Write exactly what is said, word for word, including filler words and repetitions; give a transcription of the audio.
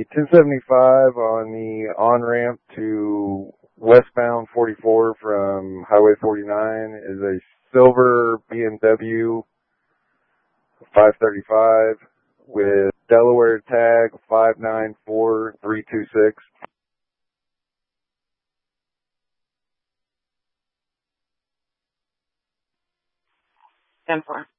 ten seventy-five on the on-ramp to westbound forty-four from Highway forty-nine is a silver B M W five thirty-five with Delaware tag five nine four three two six. ten four.